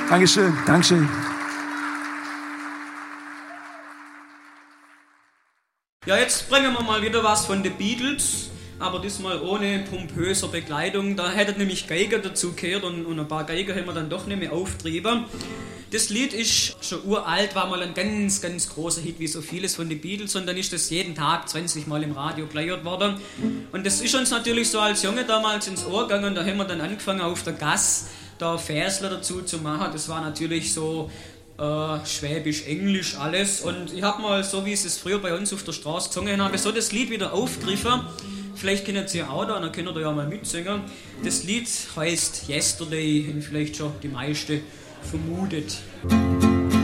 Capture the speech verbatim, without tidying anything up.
Dankeschön, Dankeschön. Ja, jetzt bringen wir mal wieder was von den Beatles, aber diesmal ohne pompöser Begleitung. Da hätte nämlich Geiger dazu gehört und, und ein paar Geiger hätten wir dann doch nicht mehr auftrieben. Das Lied ist schon uralt, war mal ein ganz, ganz großer Hit, wie so vieles von den Beatles, und dann ist das jeden Tag zwanzig Mal im Radio geleiert worden. Und das ist uns natürlich so als Junge damals ins Ohr gegangen, da haben wir dann angefangen auf der Gasse da Versler dazu zu machen. Das war natürlich so äh, Schwäbisch, Englisch, alles. Und ich habe mal, so wie es früher bei uns auf der Straße gesungen habe, so das Lied wieder aufgegriffen. Vielleicht kennen Sie auch da, dann könnt ihr ja mal mitsingen. Das Lied heißt Yesterday, haben vielleicht schon die meisten vermutet.